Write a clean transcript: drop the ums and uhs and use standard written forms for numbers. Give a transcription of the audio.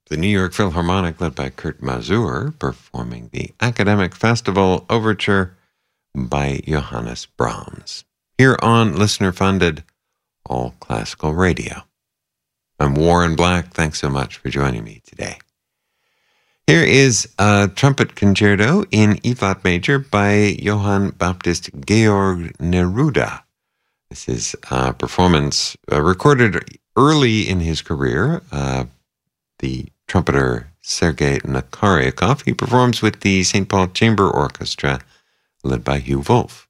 The New York Philharmonic, led by Kurt Masur, performing the Academic Festival Overture by Johannes Brahms, here on listener-funded All Classical Radio. I'm Warren Black. Thanks so much for joining me today. Here is a trumpet concerto in E-flat major by Johann Baptist Georg Neruda. This is a performance recorded early in his career. The trumpeter Sergei Nakaryakov, he performs with the St. Paul Chamber Orchestra, led by Hugh Wolf.